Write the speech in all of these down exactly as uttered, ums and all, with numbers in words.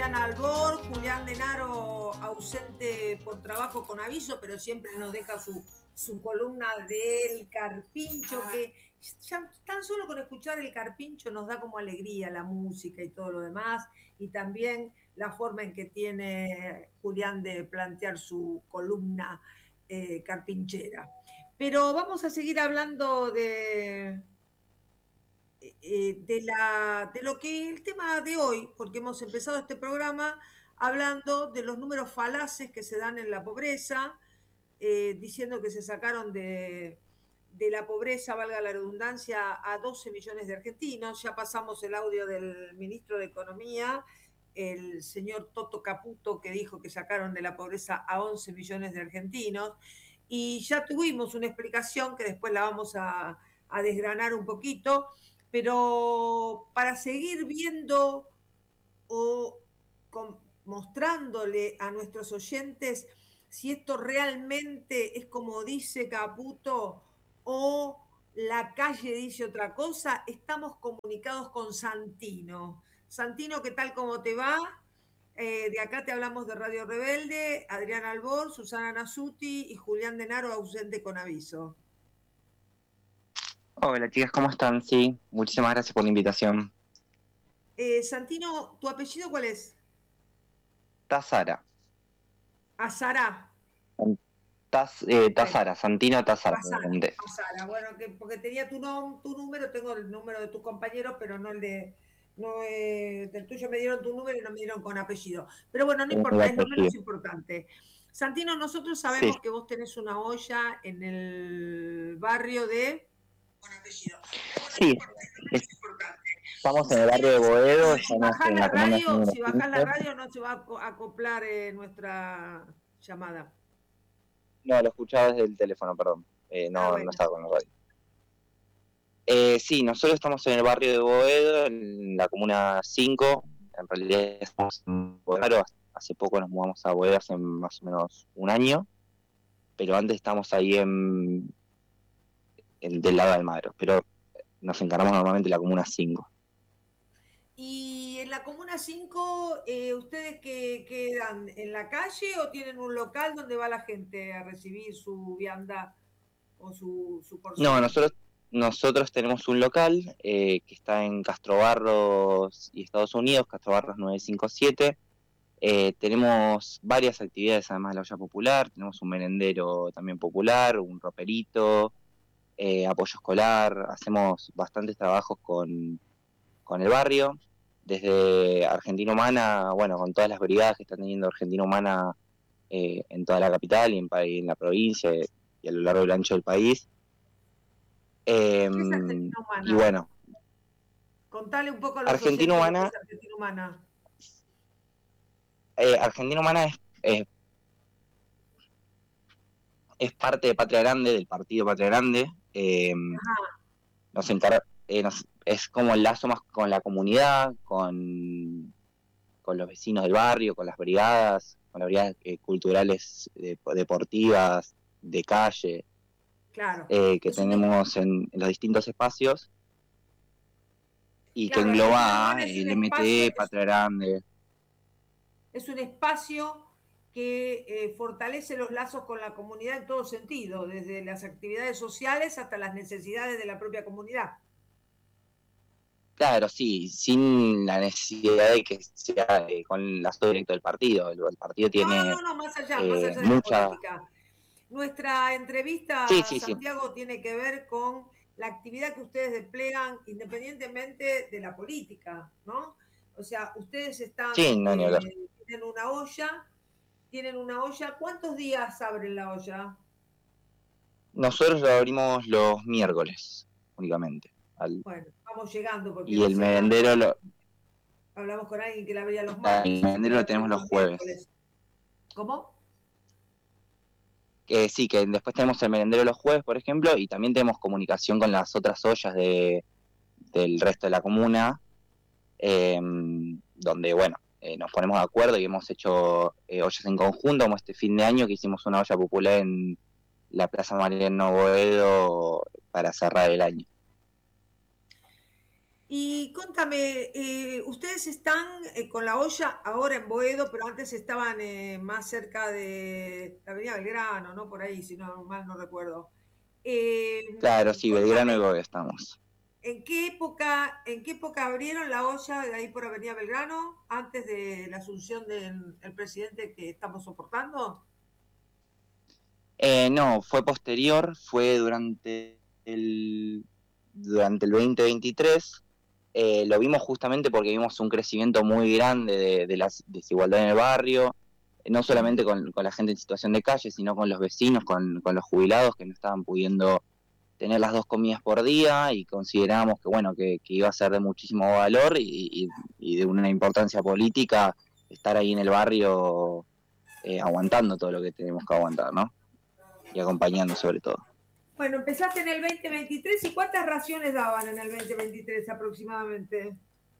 Adriana Albor, Julián Denaro ausente por trabajo con aviso, pero siempre nos deja su, su columna del Carpincho, que ya tan solo con escuchar el Carpincho nos da como alegría la música y todo lo demás, y también la forma en que tiene Julián de plantear su columna eh, carpinchera. Pero vamos a seguir hablando de... Eh, de, la, de lo que el tema de hoy, porque hemos empezado este programa hablando de los números falaces que se dan en la pobreza, eh, diciendo que se sacaron de, de la pobreza, valga la redundancia, a doce millones de argentinos. Ya pasamos el audio del ministro de Economía, el señor Toto Caputo, que dijo que sacaron de la pobreza a once millones de argentinos, y ya tuvimos una explicación que después la vamos a, a desgranar un poquito. Pero para seguir viendo o con, mostrándole a nuestros oyentes si esto realmente es como dice Caputo o la calle dice otra cosa, estamos comunicados con Santino. Santino, ¿qué tal? ¿Cómo te va? Eh, de acá te hablamos de Radio Rebelde, Adriana Albor, Susana Nasuti y Julián Denaro, ausente con aviso. Hola chicas, ¿cómo están? Sí, muchísimas gracias por la invitación. Eh, Santino, ¿tu apellido cuál es? Tazara. Azará. Taz, eh, Tazara, Santino Tazara. Tazara, bueno, que, porque tenía tu, nom, tu número, tengo el número de tus compañeros, pero no el de, no eh, del tuyo me dieron tu número y no me dieron con apellido. Pero bueno, no importa, es lo menos importante. Santino, nosotros sabemos sí. que vos tenés una olla en el barrio de... Con apellido. Sí, es, estamos en el barrio de Boedo. Si bajás la, la radio, si bajás la radio no se va a acoplar eh, nuestra llamada. No, lo escuchaba desde el teléfono, perdón. Eh, no, ah, bueno. no estaba con la radio. Eh, sí, nosotros estamos en el barrio de Boedo, en la comuna cinco. En realidad estamos en Boedo. Hace poco nos mudamos a Boedo, hace más o menos un año. Pero antes estamos ahí en, en del lado de Almagro. Pero nos encargamos normalmente de la comuna cinco. Y en la comuna cinco, eh, ¿ustedes qué quedan en la calle o tienen un local donde va la gente a recibir su vianda o su, su porción? No, nosotros nosotros tenemos un local eh, que está en Castrobarros y Estados Unidos, Castrobarros nueve cinco siete. Eh, tenemos varias actividades además de la olla popular. Tenemos un merendero también popular, un roperito, eh, apoyo escolar. Hacemos bastantes trabajos con, con el barrio. Desde Argentina Humana, bueno, con todas las brigadas que están teniendo Argentina Humana eh, en toda la capital y en, y en la provincia y a lo largo y ancho del país. Eh, ¿Qué es Argentina Humana? Y bueno. Contale un poco a los Argentina Humana, es Argentina Humana. Eh, Argentina Humana es, es, es parte de Patria Grande, del partido Patria Grande. Eh, nos encarga, eh, nos, es como el lazo más con la comunidad, con, con los vecinos del barrio, con las brigadas, con las brigadas eh, culturales, de, deportivas, de calle, claro. eh, que Eso tenemos no... en, en los distintos espacios y claro, que engloba el M T E, Patria Grande. Es un espacio que eh, fortalece los lazos con la comunidad en todo sentido, desde las actividades sociales hasta las necesidades de la propia comunidad. Claro, sí, sin la necesidad de que sea eh, con el lazo directo del partido. El, el partido tiene no, no, no, más allá, eh, más allá de mucha... la política. Nuestra entrevista, sí, sí, Santiago, sí. tiene que ver con la actividad que ustedes desplegan independientemente de la política, ¿no? O sea, ustedes están, sí, no, eh, no. tienen una olla, tienen una olla. ¿Cuántos días abren la olla? Nosotros lo abrimos los miércoles, únicamente. Al... Bueno, vamos llegando. Porque y el merendero lo... Hablamos con alguien que la abría los martes. El merendero lo tenemos los jueves. Miércoles. ¿Cómo? Que sí, que después tenemos el merendero los jueves, por ejemplo, y también tenemos comunicación con las otras ollas de, del resto de la comuna, eh, donde, bueno, eh, nos ponemos de acuerdo y hemos hecho eh, ollas en conjunto, como este fin de año que hicimos una olla popular en la Plaza Mariano Boedo para cerrar el año. Y contame, eh, ustedes están eh, con la olla ahora en Boedo, pero antes estaban eh, más cerca de la Avenida Belgrano, ¿no? Por ahí, si no mal no recuerdo. Eh, Claro, sí, Belgrano y contame, Boedo estamos. ¿en qué época, en qué época abrieron la olla de ahí por Avenida Belgrano, antes de la asunción del el presidente que estamos soportando? Eh, no, fue posterior, fue durante el, durante el veinte veintitrés. Eh, lo vimos justamente porque vimos un crecimiento muy grande de, de la desigualdad en el barrio, eh, no Sí. solamente con, con la gente en situación de calle, sino con los vecinos, con, con los jubilados que no estaban pudiendo tener las dos comidas por día, y considerábamos que bueno, que, que iba a ser de muchísimo valor y, y, y de una importancia política estar ahí en el barrio, eh, aguantando todo lo que tenemos que aguantar, ¿no? Y acompañando sobre todo. Bueno, empezaste en el veinte veintitrés y ¿cuántas raciones daban en el veinte veintitrés aproximadamente?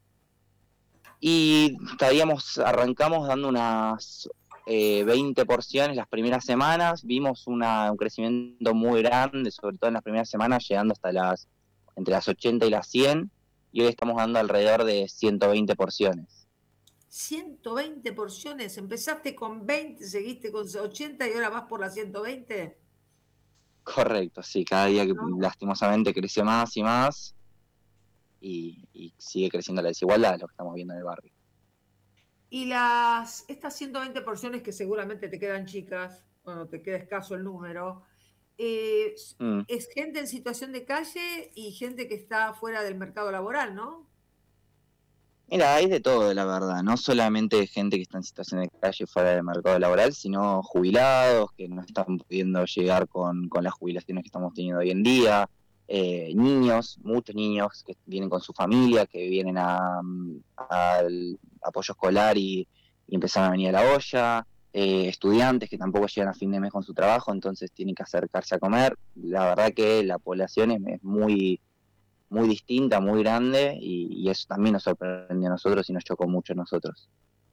Y estaríamos, arrancamos dando unas eh, veinte porciones las primeras semanas, vimos una, un crecimiento muy grande, sobre todo en las primeras semanas, llegando hasta las entre las ochenta y las cien, y hoy estamos dando alrededor de ciento veinte porciones. ciento veinte porciones, empezaste con veinte, seguiste con ochenta y ahora vas por las ciento veinte. Correcto, sí, cada día que ¿No? lastimosamente crece más y más, y, y sigue creciendo la desigualdad, lo que estamos viendo en el barrio. Y las, estas ciento veinte porciones que seguramente te quedan chicas, bueno, te queda escaso el número, eh, Mm. es gente en situación de calle y gente que está fuera del mercado laboral, ¿no? Mira, hay de todo, la verdad, no solamente gente que está en situación de calle fuera del mercado laboral, sino jubilados que no están pudiendo llegar con, con las jubilaciones que estamos teniendo hoy en día, eh, niños, muchos niños que vienen con su familia, que vienen a, al apoyo escolar y, y empezaron a venir a la olla, eh, estudiantes que tampoco llegan a fin de mes con su trabajo, entonces tienen que acercarse a comer. La verdad que la población es, es muy muy distinta, muy grande, y, y eso también nos sorprendió a nosotros y nos chocó mucho a nosotros.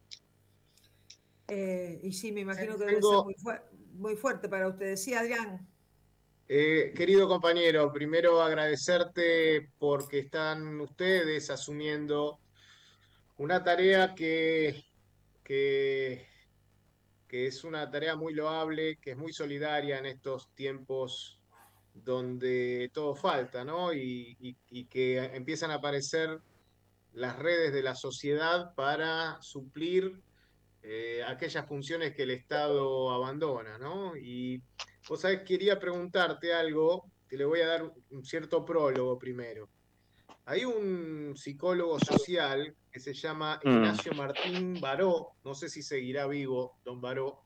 Eh, y sí, me imagino que debe ser Tengo, muy, fu muy fuerte para ustedes. Sí, Adrián. eh, querido compañero, primero agradecerte porque están ustedes asumiendo una tarea que, que, que es una tarea muy loable, que es muy solidaria en estos tiempos donde todo falta, ¿no? Y, y- y que empiezan a aparecer las redes de la sociedad para suplir eh, aquellas funciones que el Estado abandona, ¿no? Y vos sabés, quería preguntarte algo, que le voy a dar un cierto prólogo primero. Hay un psicólogo social que se llama Mm, Ignacio Martín Baró, no sé si seguirá vivo, don Baró,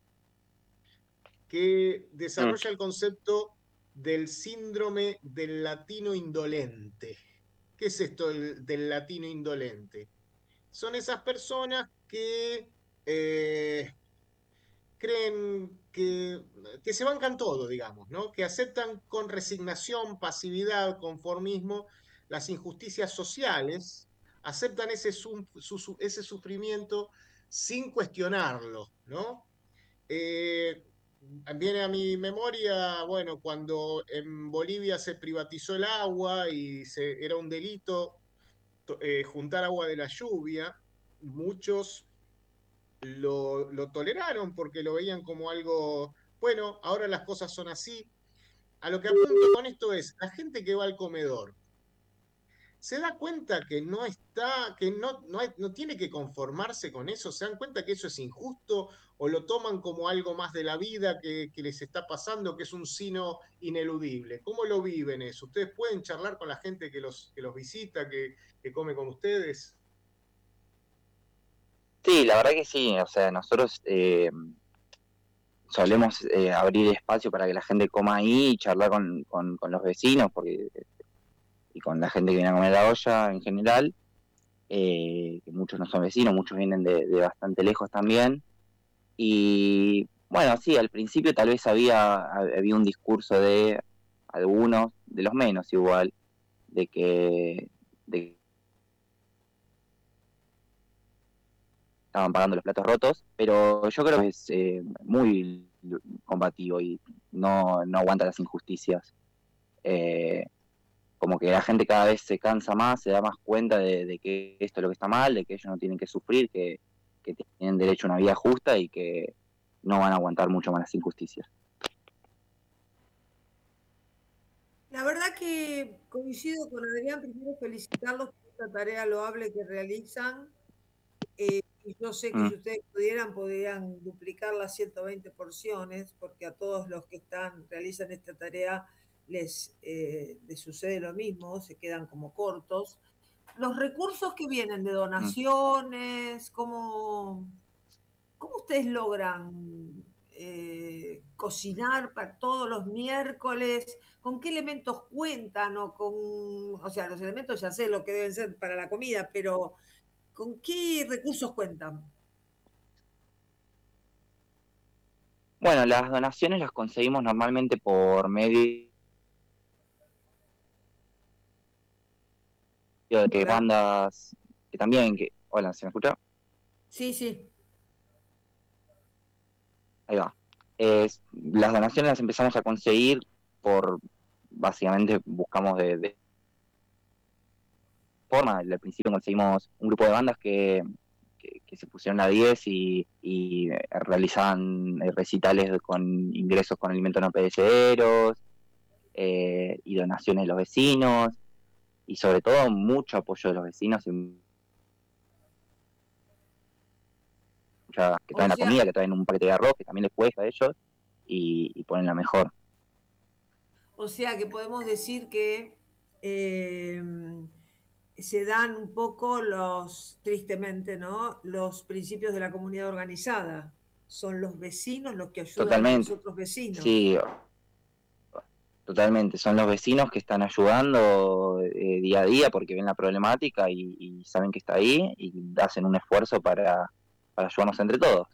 que mm, desarrolla el concepto del síndrome del latino indolente. ¿Qué es esto del, del latino indolente? Son esas personas que eh, creen que, que se bancan todo, digamos, ¿no? Que aceptan con resignación, pasividad, conformismo las injusticias sociales, aceptan ese, su, su, ese sufrimiento sin cuestionarlo, ¿no? Eh, Viene a mi memoria, bueno, cuando en Bolivia se privatizó el agua y se, era un delito eh, juntar agua de la lluvia, muchos lo, lo toleraron porque lo veían como algo, bueno, ahora las cosas son así. A lo que apunto con esto es, la gente que va al comedor, se da cuenta que no está, que no, no, hay- no tiene que conformarse con eso, se dan cuenta que eso es injusto o lo toman como algo más de la vida que, que les está pasando, que es un sino ineludible. ¿Cómo lo viven eso? ¿Ustedes pueden charlar con la gente que los, que los visita, que, que come con ustedes? sí, la verdad que sí, o sea, nosotros eh, solemos eh, abrir espacio para que la gente coma ahí y charlar con, con, con los vecinos, porque, y con la gente que viene a comer a la olla en general, eh, que muchos no son vecinos, muchos vienen de, de bastante lejos también. Y bueno, sí, al principio tal vez había, había un discurso de algunos, de los menos igual, de que, de que estaban pagando los platos rotos, pero yo creo que es eh, muy combativo y no, no aguanta las injusticias. Eh, como que la gente cada vez se cansa más, se da más cuenta de, de que esto es lo que está mal, de que ellos no tienen que sufrir, que, que tienen derecho a una vida justa y que no van a aguantar mucho más las injusticias. La verdad que coincido con Adrián, primero felicitarlos por esta tarea loable que realizan. Eh, y yo sé que Mm. si ustedes pudieran, podrían duplicar las ciento veinte porciones, porque a todos los que están, realizan esta tarea les, eh, les sucede lo mismo, se quedan como cortos. Los recursos que vienen de Mm. donaciones, ¿cómo, cómo ustedes logran eh, cocinar para todos los miércoles? ¿Con qué elementos cuentan? O, con, o sea, los elementos ya sé lo que deben ser para la comida, pero ¿con qué recursos cuentan? Bueno, las donaciones las conseguimos normalmente por medio de Hola. bandas que también, que, hola, ¿se me escucha? Sí, sí. Ahí va. Eh, las donaciones las empezamos a conseguir por, básicamente, buscamos de, de forma. Al principio conseguimos un grupo de bandas que, que, que se pusieron a diez y, y realizaban recitales con ingresos con alimentos no perecederos, eh, y donaciones de los vecinos, y sobre todo mucho apoyo de los vecinos y mucha, que O traen la sea, comida, que traen un paquete de arroz, que también les cuesta a ellos, y, y ponen la mejor. o sea que podemos decir que eh, se dan un poco los, tristemente, ¿no? Los principios de la comunidad organizada. Son los vecinos los que ayudan a los Totalmente, otros vecinos. sí, totalmente. Son los vecinos que están ayudando eh, día a día porque ven la problemática y, y saben que está ahí y hacen un esfuerzo para, para ayudarnos entre todos.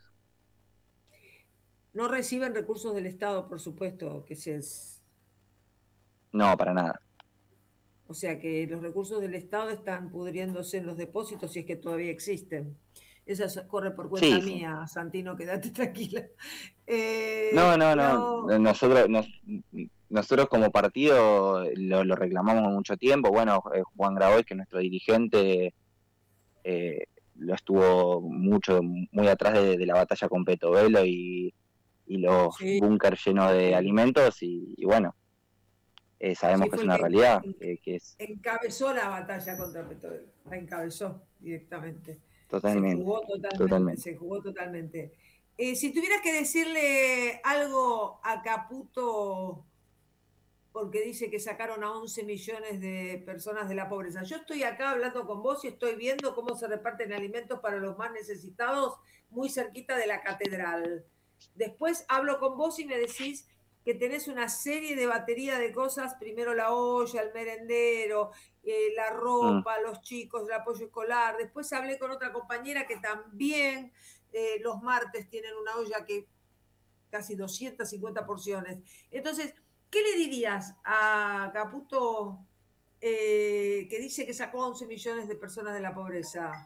No reciben recursos del Estado, por supuesto, que se es, No, para nada. o sea que los recursos del Estado están pudriéndose en los depósitos si es que todavía existen. Esa corre por cuenta Sí, sí. mía, Santino, quédate tranquila. Eh, No, no, no. pero Nosotros, nos, nosotros como partido lo, lo reclamamos mucho tiempo. Bueno, eh, Juan Grabois, que es nuestro dirigente, eh, lo estuvo mucho, muy atrás de, de la batalla con Petovelo y, y los sí, búnkers llenos de sí, alimentos y, y bueno, eh, sabemos sí, que es fue el una que realidad, eh, que es encabezó la batalla contra Petróleo, la encabezó directamente. Se totalmente, jugó totalmente, totalmente. se jugó totalmente. Eh, si tuvieras que decirle algo a Caputo, porque dice que sacaron a once millones de personas de la pobreza. Yo estoy acá hablando con vos y estoy viendo cómo se reparten alimentos para los más necesitados muy cerquita de la catedral. Después hablo con vos y me decís que tenés una serie de batería de cosas, primero la olla, el merendero, eh, la Mm. ropa, los chicos, el apoyo escolar. Después hablé con otra compañera que también eh, los martes tienen una olla que casi doscientas cincuenta porciones. Entonces, ¿qué le dirías a Caputo, eh, que dice que sacó once millones de personas de la pobreza?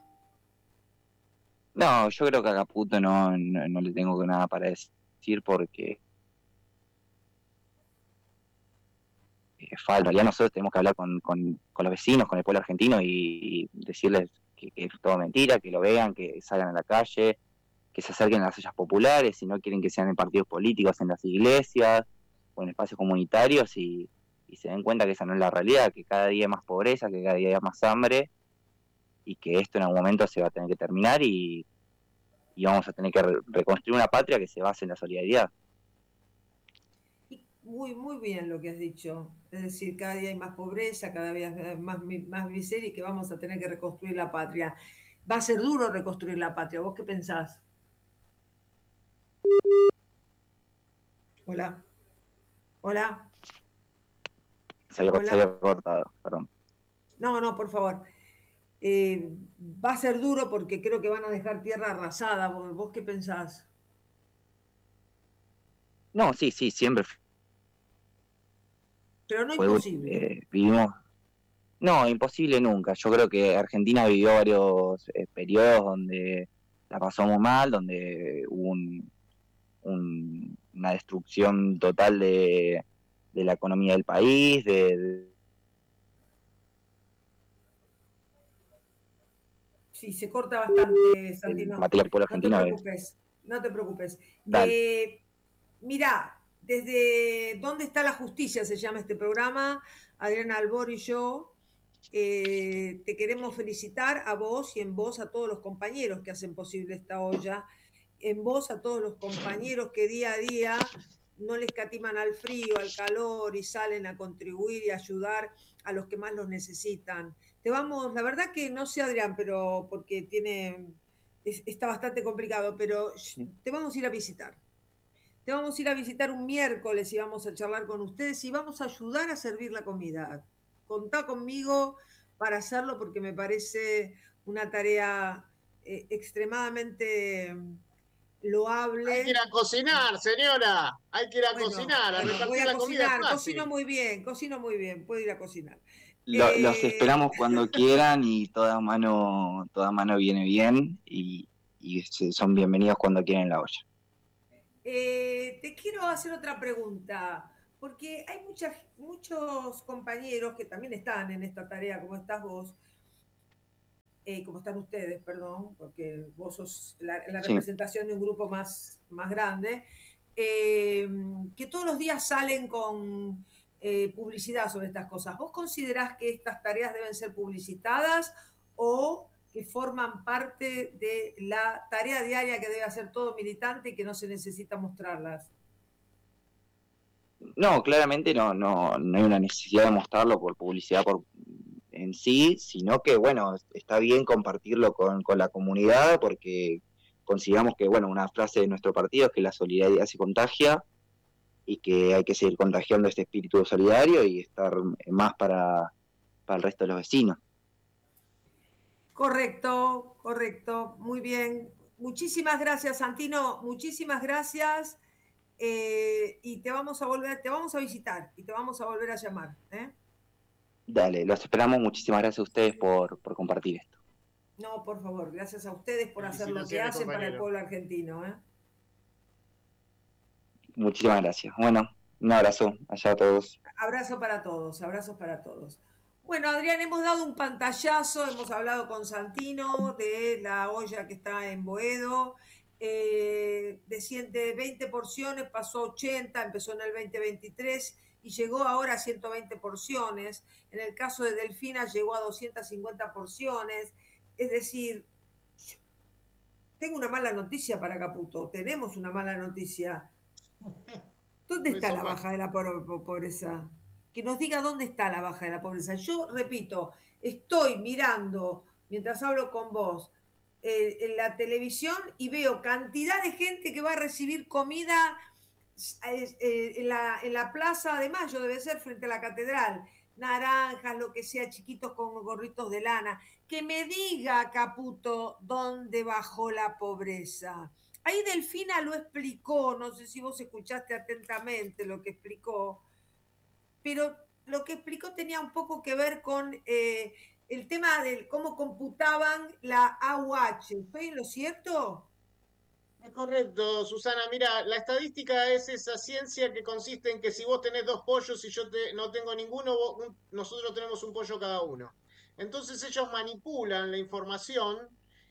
No, yo creo que a Caputo no, no, no le tengo nada para decir porque eh, falta. Ya nosotros tenemos que hablar con, con, con los vecinos, con el pueblo argentino y, y decirles que, que, es todo mentira, que lo vean, que salgan a la calle, que se acerquen a las ollas populares, si no quieren que sean en partidos políticos, en las iglesias o en espacios comunitarios y, y se den cuenta que esa no es la realidad, que cada día hay más pobreza, que cada día hay más hambre y que esto en algún momento se va a tener que terminar y, y vamos a tener que re- reconstruir una patria que se base en la solidaridad. Muy, muy bien lo que has dicho. Es decir, cada día hay más pobreza, cada día hay más, más miseria y que vamos a tener que reconstruir la patria. Va a ser duro reconstruir la patria. ¿Vos qué pensás? Hola, hola, Se había, se hola. había cortado, perdón. No, no, por favor. Eh, va a ser duro porque creo que van a dejar tierra arrasada. ¿Vos, vos qué pensás? No, sí, sí, siempre Pero no fue duro. imposible. Eh, vivimos. No, imposible nunca. Yo creo que Argentina vivió varios eh, periodos donde la pasó muy mal, donde hubo un, un, una destrucción total de, de, la economía del país, de, Sí, se corta bastante, Santino. Material Pueblo Argentino. No te preocupes, no te preocupes. Dale. Eh, mirá, desde ¿Dónde está la justicia? Se llama este programa. Adriana Albor y yo eh, te queremos felicitar a vos y en vos a todos los compañeros que hacen posible esta olla, en vos a todos los compañeros que día a día no les catiman al frío, al calor y salen a contribuir y ayudar a los que más los necesitan. Te vamos, la verdad que no sé Adrián, pero porque tiene, es, está bastante complicado, pero te vamos a ir a visitar. Te vamos a ir a visitar un miércoles y vamos a charlar con ustedes y vamos a ayudar a servir la comida. Contá conmigo para hacerlo porque me parece una tarea eh, extremadamente loable. Hay que ir a cocinar, señora. Hay que ir a bueno, cocinar, a bueno, repartir voy a la cocinar, comida fácil. Cocino muy bien, cocino muy bien, puedo ir a cocinar. Lo, eh... Los esperamos cuando quieran y toda mano, toda mano viene bien y, y son bienvenidos cuando quieran en la olla. Eh, te quiero hacer otra pregunta, porque hay muchas, muchos compañeros que también están en esta tarea, como estás vos, eh, como están ustedes, perdón, porque vos sos la, la representación sí. de un grupo más, más grande, eh, que todos los días salen con eh, publicidad sobre estas cosas. ¿Vos considerás que estas tareas deben ser publicitadas o que forman parte de la tarea diaria que debe hacer todo militante y que no se necesita mostrarlas? No, claramente no, no, no hay una necesidad de mostrarlo por publicidad por, en sí, sino que, bueno, está bien compartirlo con, con la comunidad porque consideramos que, bueno, una frase de nuestro partido es que la solidaridad se contagia y que hay que seguir contagiando este espíritu solidario y estar más para, para el resto de los vecinos. Correcto, correcto, muy bien. Muchísimas gracias, Santino, muchísimas gracias. Eh, y te vamos a volver, te vamos a visitar y te vamos a volver a llamar. ¿eh? Dale, los esperamos. Muchísimas gracias a ustedes por, por compartir esto. No, por favor, gracias a ustedes por hacer lo que hacen compañero. Para el pueblo argentino. ¿eh? Muchísimas gracias. Bueno, un abrazo allá a todos. Abrazo para todos, abrazos para todos. Bueno, Adrián, hemos dado un pantallazo, hemos hablado con Santino de la olla que está en Boedo. Eh, de, de veinte porciones pasó a ochenta, empezó en el veinte veintitrés y llegó ahora a ciento veinte porciones. En el caso de Delfina llegó a doscientas cincuenta porciones. Es decir, tengo una mala noticia para Caputo, tenemos una mala noticia. ¿Dónde está la baja de la pobreza? Que nos diga dónde está la baja de la pobreza. Yo repito, estoy mirando, mientras hablo con vos, eh, en la televisión y veo cantidad de gente que va a recibir comida eh, eh, en, la, en la Plaza de Mayo, debe ser frente a la catedral, naranjas, lo que sea, chiquitos con gorritos de lana. Que me diga, Caputo, dónde bajó la pobreza. Ahí Delfina lo explicó, no sé si vos escuchaste atentamente lo que explicó, pero lo que explicó tenía un poco que ver con eh, el tema de cómo computaban la A U H. ¿Estoy en lo cierto? Es correcto, Susana. Mira, la estadística es esa ciencia que consiste en que si vos tenés dos pollos y yo te, no tengo ninguno, vos, un, nosotros tenemos un pollo cada uno. Entonces ellos manipulan la información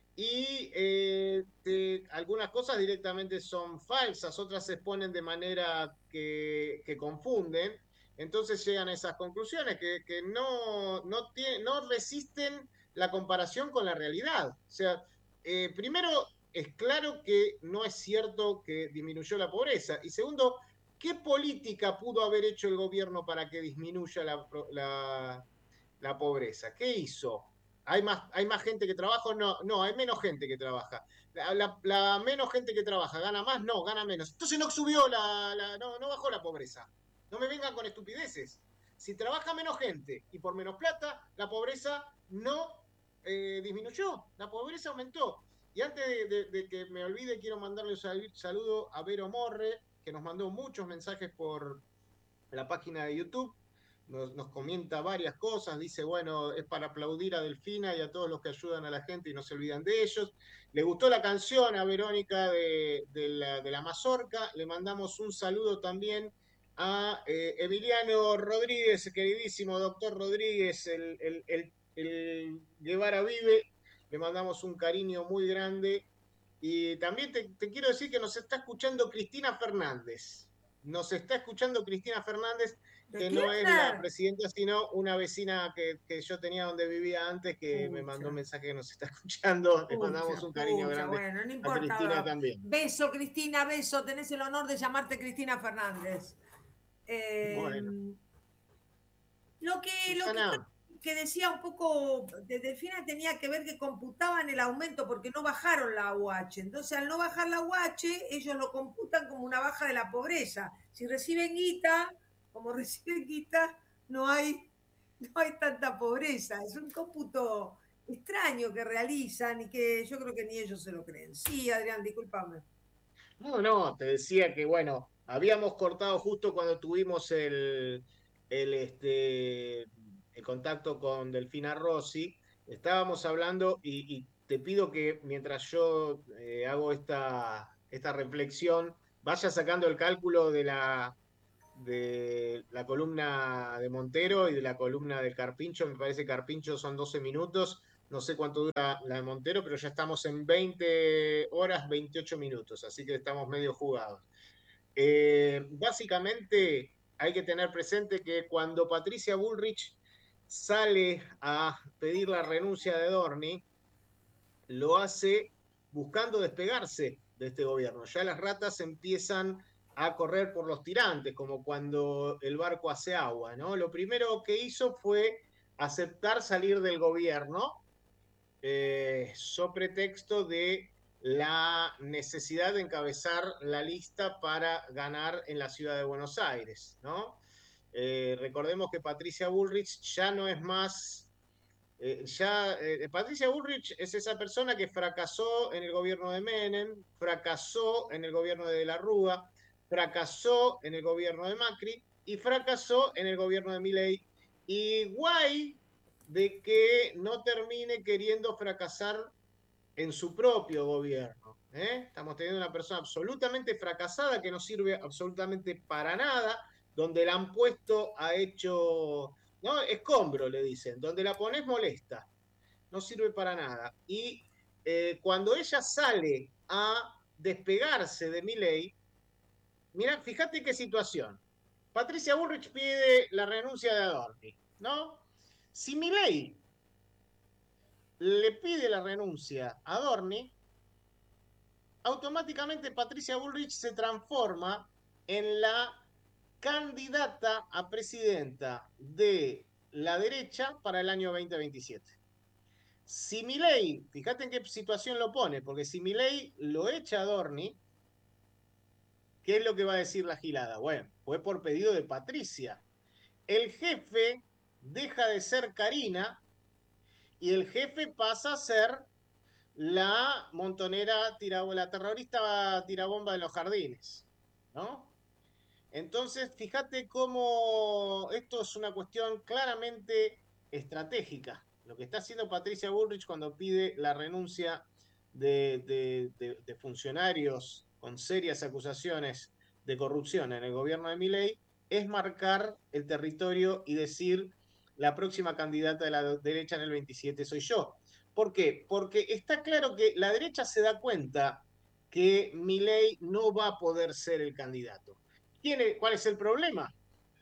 y eh, te, algunas cosas directamente son falsas, otras se exponen de manera que, que confunden. Entonces llegan a esas conclusiones que, que no, no, tiene, no resisten la comparación con la realidad. O sea, eh, primero, es claro que no es cierto que disminuyó la pobreza. Y segundo, ¿qué política pudo haber hecho el gobierno para que disminuya la, la, la pobreza? ¿Qué hizo? ¿Hay más, ¿Hay más gente que trabaja? No, no, hay menos gente que trabaja. La, la, la menos gente que trabaja, ¿gana más? No, gana menos. Entonces no subió la, la no, no bajó la pobreza. No me vengan con estupideces. Si trabaja menos gente y por menos plata, la pobreza no eh, disminuyó, la pobreza aumentó. Y antes de, de, de que me olvide, quiero mandarle un saludo a Vero Morre, que nos mandó muchos mensajes por la página de YouTube. Nos, nos comenta varias cosas, dice, bueno, es para aplaudir a Delfina y a todos los que ayudan a la gente y no se olvidan de ellos. Le gustó la canción a Verónica de, de, la, de la Mazorca. Le mandamos un saludo también a eh, Emiliano Rodríguez, queridísimo doctor Rodríguez, el, el, el, el Guevara Vive. le mandamos un cariño muy grande. Y también te, te quiero decir que nos está escuchando Cristina Fernández. Nos está escuchando Cristina Fernández, ¿De que no es la Kirchner? presidenta, sino una vecina que, que yo tenía donde vivía antes, que me mandó un Pucha, mensaje que nos está escuchando. Le mandamos pucha, un cariño pucha, grande bueno, no a Cristina importa. también. Beso, Cristina, beso. Tenés el honor de llamarte Cristina Fernández. Eh, Bueno, lo que, lo que, Susana, que decía un poco de Delfina tenía que ver que computaban el aumento porque no bajaron la U H. Entonces, al no bajar la U H, ellos lo computan como una baja de la pobreza. Si reciben guita, como reciben guita, no hay, no hay tanta pobreza. Es un cómputo extraño que realizan y que yo creo que ni ellos se lo creen. Sí, Adrián, discúlpame. no, no, te decía que, bueno, habíamos cortado justo cuando tuvimos el, el, este, el contacto con Delfina Rossi. Estábamos hablando y, y te pido que mientras yo eh, hago esta, esta reflexión, vaya sacando el cálculo de la, de la columna de Montero y de la columna de Carpincho. Me parece que Carpincho son doce minutos. No sé cuánto dura la de Montero, pero ya estamos en veinte horas, veintiocho minutos, así que estamos medio jugados. Eh, básicamente hay que tener presente que cuando Patricia Bullrich sale a pedir la renuncia de Dorni, lo hace buscando despegarse de este gobierno. Ya las ratas empiezan a correr por los tirantes, como cuando el barco hace agua, ¿no? Lo primero que hizo fue aceptar salir del gobierno, eh, so pretexto de la necesidad de encabezar la lista para ganar en la ciudad de Buenos Aires, ¿no? Eh, recordemos que Patricia Bullrich ya no es más, eh, ya eh, Patricia Bullrich es esa persona que fracasó en el gobierno de Menem, fracasó en el gobierno de De la Rúa, fracasó en el gobierno de Macri y fracasó en el gobierno de Milei. Y guay de que no termine queriendo fracasar en su propio gobierno. ¿eh? Estamos teniendo una persona absolutamente fracasada que no sirve absolutamente para nada, donde la han puesto, ha hecho, ¿no? Escombro, le dicen, donde la pones molesta, no sirve para nada. Y eh, cuando ella sale a despegarse de Milei, mira, fíjate qué situación. Patricia Bullrich pide la renuncia de Adorni, ¿no? Si Milei le pide la renuncia a Adorni, automáticamente Patricia Bullrich se transforma en la candidata a presidenta de la derecha para el año veinte veintisiete. Si Milei, fíjate en qué situación lo pone, porque si Milei lo echa a Adorni, ¿qué es lo que va a decir la gilada? Bueno, fue por pedido de Patricia. El jefe deja de ser Karina y el jefe pasa a ser la montonera, la terrorista tirabomba de los jardines, ¿no? Entonces, fíjate cómo esto es una cuestión claramente estratégica. Lo que está haciendo Patricia Bullrich cuando pide la renuncia de, de, de, de funcionarios con serias acusaciones de corrupción en el gobierno de Milei es marcar el territorio y decir la próxima candidata de la derecha en el veintisiete soy yo. ¿Por qué? Porque está claro que la derecha se da cuenta que Milei no va a poder ser el candidato. ¿Tiene, ¿Cuál es el problema?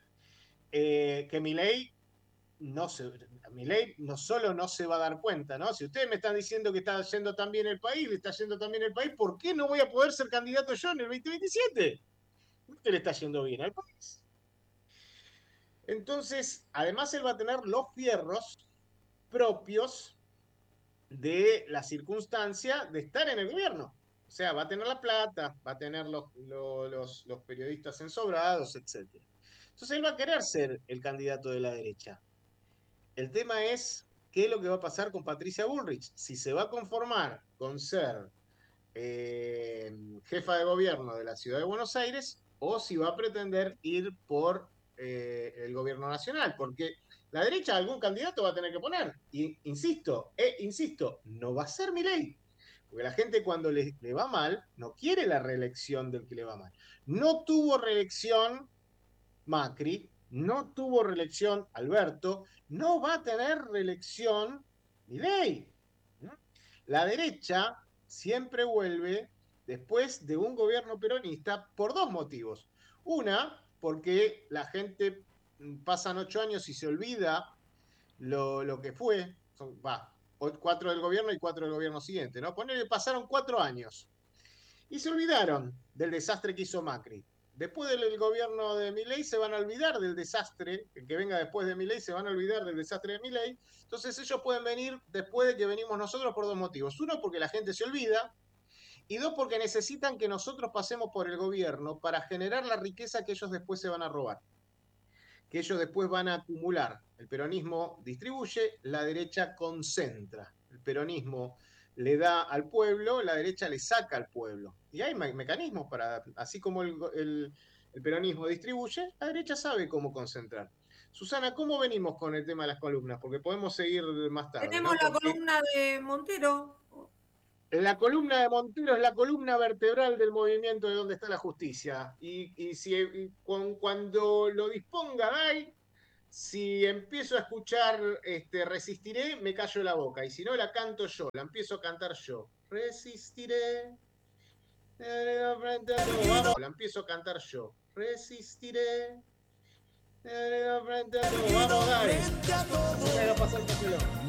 Eh, que Milei no se, Milei no solo no se va a dar cuenta, ¿no? Si ustedes me están diciendo que está yendo tan bien el país, le está yendo tan bien el país, ¿por qué no voy a poder ser candidato yo en el veinte veintisiete? ¿Por qué le está yendo bien al país? Entonces, además él va a tener los fierros propios de la circunstancia de estar en el gobierno. O sea, va a tener la plata, va a tener los, los, los periodistas ensobrados, etcétera. Entonces él va a querer ser el candidato de la derecha. El tema es qué es lo que va a pasar con Patricia Bullrich. Si se va a conformar con ser eh, jefa de gobierno de la ciudad de Buenos Aires o si va a pretender ir por eh, el gobierno nacional. Porque la derecha algún candidato va a tener que poner. Y insisto, eh, insisto, no va a ser Milei. Porque la gente cuando le, le va mal no quiere la reelección del que le va mal. No tuvo reelección Macri, no tuvo reelección Alberto, no va a tener reelección Milei. ¿no? La derecha siempre vuelve después de un gobierno peronista por dos motivos. Una, porque la gente pasan ocho años y se olvida lo, lo que fue, son, va, cuatro del gobierno y cuatro del gobierno siguiente, ¿no? Poner que pasaron cuatro años y se olvidaron del desastre que hizo Macri. Después del gobierno de Milei se van a olvidar del desastre, el que venga después de Milei se van a olvidar del desastre de Milei. Entonces ellos pueden venir después de que venimos nosotros por dos motivos. Uno, porque la gente se olvida, y dos, porque necesitan que nosotros pasemos por el gobierno para generar la riqueza que ellos después se van a robar, que ellos después van a acumular. El peronismo distribuye, la derecha concentra. El peronismo le da al pueblo, la derecha le saca al pueblo. Y hay me mecanismos para, así como el, el, el peronismo distribuye, la derecha sabe cómo concentrar. Susana, ¿cómo venimos con el tema de las columnas? Porque podemos seguir más tarde. Tenemos ¿no? la columna de Montero. La columna de Montero es la columna vertebral del movimiento de Donde está la Justicia. Y, y si y con, cuando lo disponga Dai, si empiezo a escuchar este, Resistiré, me callo la boca. Y si no, la canto yo, la empiezo a cantar yo. Resistiré. Vamos, la empiezo a cantar yo. Resistiré. Vamos, Dai. Voy a pasar el papelón.